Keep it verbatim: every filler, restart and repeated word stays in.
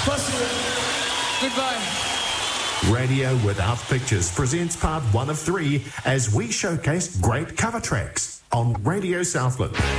Goodbye. Radio Without Pictures presents part one of three as we showcase great cover tracks on Radio Southland.